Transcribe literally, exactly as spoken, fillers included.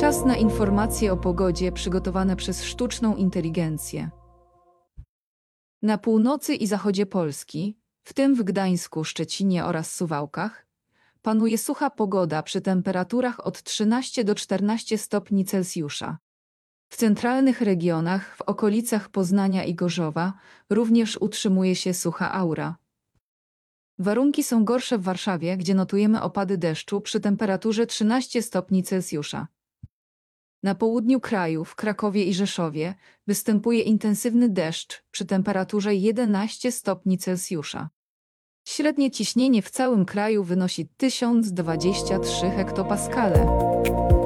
Czas na informacje o pogodzie przygotowane przez sztuczną inteligencję. Na północy i zachodzie Polski, w tym w Gdańsku, Szczecinie oraz Suwałkach, panuje sucha pogoda przy temperaturach od trzynastu do czternastu stopni Celsjusza. W centralnych regionach, w okolicach Poznania i Gorzowa, również utrzymuje się sucha aura. Warunki są gorsze w Warszawie, gdzie notujemy opady deszczu przy temperaturze trzynastu stopni Celsjusza. Na południu kraju, w Krakowie i Rzeszowie, występuje intensywny deszcz przy temperaturze jedenastu stopni Celsjusza. Średnie ciśnienie w całym kraju wynosi tysiąc dwadzieścia trzy hektopaskale.